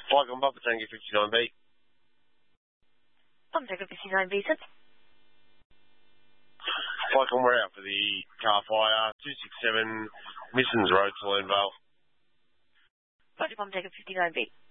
Flight on Papa Tango 59B. Papa Tango 59B, sir. Flight on, we're out for the car fire, 267 Missons Road, Saline Vale. Roger, Papa Tango 59B.